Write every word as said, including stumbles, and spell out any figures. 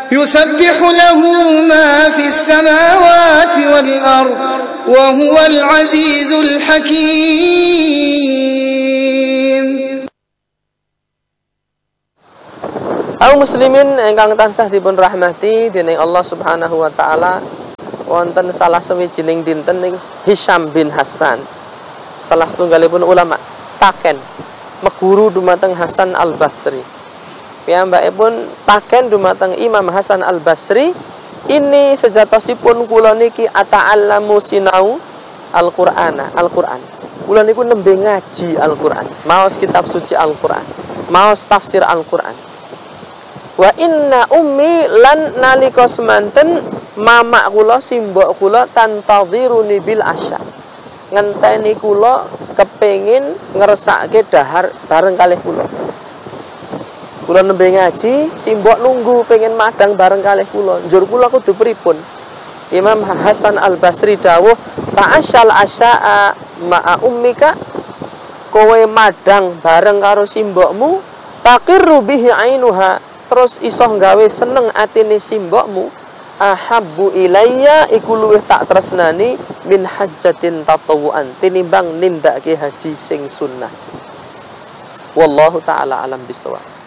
يسبح له ما في السماوات والأرض وهو العزيز الحكيم. Kaum muslimin ingkang tansah dipun rahmati dening Allah Subhanahu wa taala, wonten salah sawijining dinten ning Hisyam bin Hasan, salah setunggalipun ulama taken meguru dumateng Hasan Al-Basri. Piyambakipun taken dumateng Imam Hasan Al-Basri, ini sejatosipun kula niki ata'allamu sinau Al-Qur'ana, Al-Qur'an. Kula niku nembe ngaji Al-Qur'an, maos kitab suci Al-Qur'an, maos tafsir Al-Qur'an. Wa inna ummi lan nalika semanten mamak kula simbok kula tantadhiruni bil asya. Ngenteni kula kepengin ngersake dahar bareng kalih kula. Kula nembe ngaji, simbok nunggu pengen madang bareng kalih kula. Njur kula kudu pripun? Imam Hasan Al-Basri dawuh, ta'asyal asya'a ma'a ummika, kowe madang bareng karo simbokmu, taqirru bihi ainuha, terus iso gawe seneng atine simbokmu, ahabbu ilayya iku luwih tak tresnani min hajjatin tatawuan tinimbang nindakake haji sing sunnah. Wallahu taala alam bisawab.